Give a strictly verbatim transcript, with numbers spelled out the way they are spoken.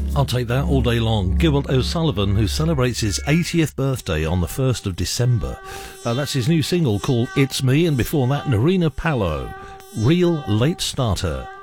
I'll take that all day long. Gilbert O'Sullivan, who celebrates his eightieth birthday on the first of December. Uh, that's his new single called It's Me, and before that, Narina Palo, Real Late Starter.